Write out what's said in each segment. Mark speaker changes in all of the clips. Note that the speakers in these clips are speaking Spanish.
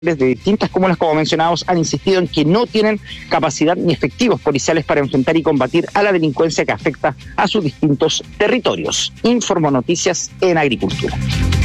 Speaker 1: de distintas comunas, como mencionados, han insistido en que no tienen capacidad ni efectivos policiales para enfrentar y combatir a la delincuencia que afecta a sus distintos territorios. Informo Noticias en Agricultura.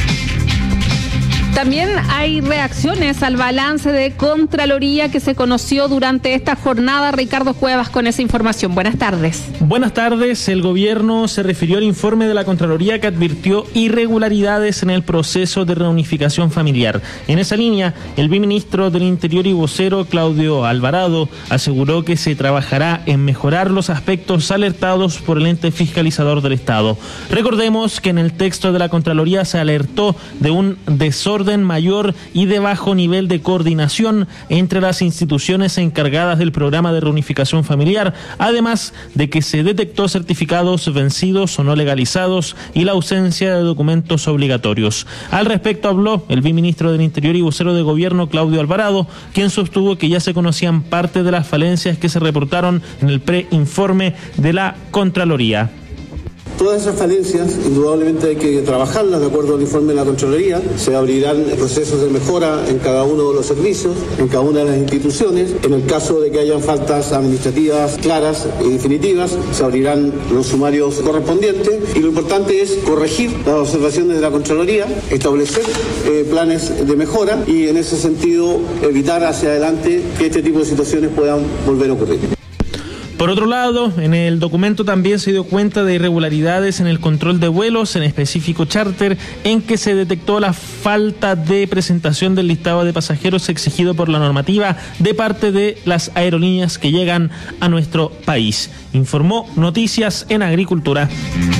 Speaker 2: También hay reacciones al balance de Contraloría que se conoció durante esta jornada. Ricardo Cuevas con esa información. Buenas tardes.
Speaker 3: Buenas tardes. El gobierno se refirió al informe de la Contraloría que advirtió irregularidades en el proceso de reunificación familiar. En esa línea, el viceministro del Interior y vocero Claudio Alvarado aseguró que se trabajará en mejorar los aspectos alertados por el ente fiscalizador del Estado. Recordemos que en el texto de la Contraloría se alertó de un desorden mayor y de bajo nivel de coordinación entre las instituciones encargadas del programa de reunificación familiar, además de que se detectó certificados vencidos o no legalizados y la ausencia de documentos obligatorios. Al respecto habló el viceministro del Interior y vocero de Gobierno Claudio Alvarado, quien sostuvo que ya se conocían parte de las falencias que se reportaron en el preinforme de la Contraloría.
Speaker 4: Todas esas falencias, indudablemente hay que trabajarlas de acuerdo al informe de la Contraloría. Se abrirán procesos de mejora en cada uno de los servicios, en cada una de las instituciones. En el caso de que hayan faltas administrativas claras y definitivas, se abrirán los sumarios correspondientes. Y lo importante es corregir las observaciones de la Contraloría, establecer planes de mejora y en ese sentido evitar hacia adelante que este tipo de situaciones puedan volver a ocurrir.
Speaker 3: Por otro lado, en el documento también se dio cuenta de irregularidades en el control de vuelos, en específico charter, en que se detectó la falta de presentación del listado de pasajeros exigido por la normativa de parte de las aerolíneas que llegan a nuestro país. Informó Noticias en Agricultura.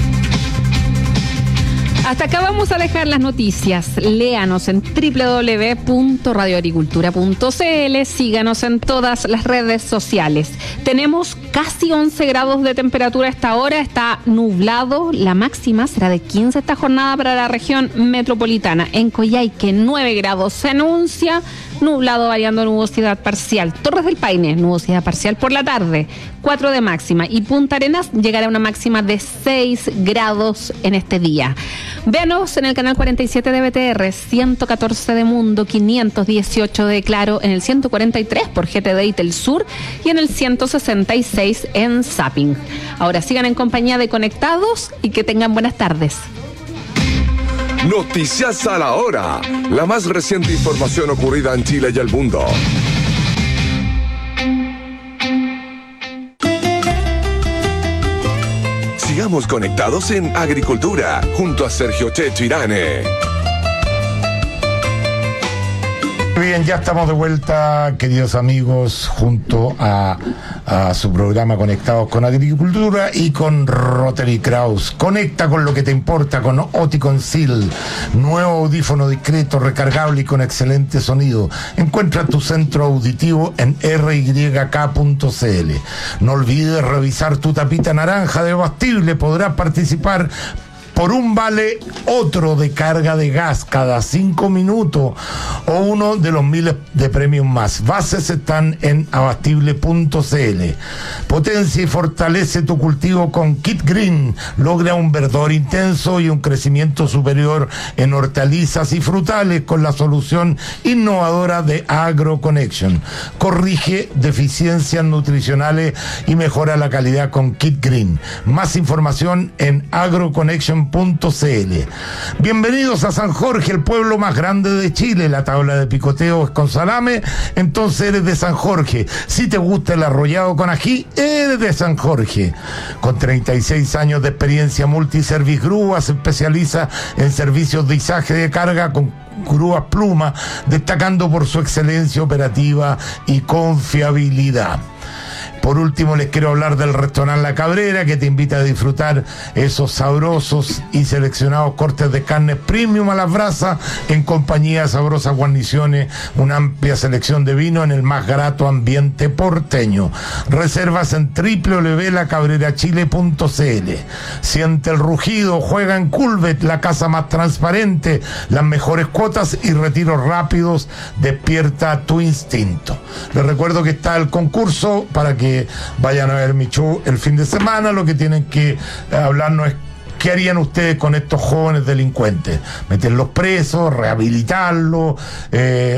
Speaker 2: Hasta acá vamos a dejar las noticias. Léanos en www.radioagricultura.cl. Síganos en todas las redes sociales. Tenemos casi 11 grados de temperatura a esta hora. Está nublado. La máxima será de 15 esta jornada para la región metropolitana. En Coyhaique, 9 grados se anuncia. Nublado variando nubosidad parcial. Torres del Paine, nubosidad parcial por la tarde, 4 de máxima. Y Punta Arenas llegará a una máxima de 6 grados en este día. Véanos en el canal 47 de BTR, 114 de Mundo, 518 de Claro, en el 143 por GTD y Telsur y en el 166 en Zapping. Ahora sigan en compañía de Conectados y que tengan buenas tardes.
Speaker 5: Noticias a la hora. La más reciente información ocurrida en Chile y el mundo. Sigamos conectados en Agricultura junto a Sergio Checho Irane.
Speaker 6: Bien, ya estamos de vuelta, queridos amigos, junto a su programa Conectados con Agricultura y con Rotary Kraus. Conecta con lo que te importa con Oticon Seal, nuevo audífono discreto, recargable y con excelente sonido. Encuentra tu centro auditivo en ryk.cl. No olvides revisar tu tapita naranja de Bastible. Podrás participar por un vale otro de carga de gas cada 5 minutos o uno de los miles de premios más. Bases están en abastible.cl. Potencia y fortalece tu cultivo con Kit Green. Logra un verdor intenso y un crecimiento superior en hortalizas y frutales con la solución innovadora de AgroConnection. Corrige deficiencias nutricionales y mejora la calidad con Kit Green. Más información en AgroConnection.cl. Bienvenidos a San Jorge, el pueblo más grande de Chile. La tabla de picoteo es con salame, entonces eres de San Jorge. Si te gusta el arrollado con ají, eres de San Jorge. Con 36 años de experiencia, Multiservice Grúa se especializa en servicios de izaje de carga con grúas Pluma, destacando por su excelencia operativa y confiabilidad. Por último, les quiero hablar del restaurante La Cabrera, que te invita a disfrutar esos sabrosos y seleccionados cortes de carne premium a las brasas, en compañía de sabrosas guarniciones, una amplia selección de vino en el más grato ambiente porteño. Reservas en www.lacabrerachile.cl. Siente el rugido, juega en Culvet, la casa más transparente, las mejores cuotas y retiros rápidos. Despierta tu instinto. Les recuerdo que está el concurso para que vayan a ver mi show el fin de semana. Lo que tienen que hablarnos es ¿qué harían ustedes con estos jóvenes delincuentes? Meterlos presos, rehabilitarlos,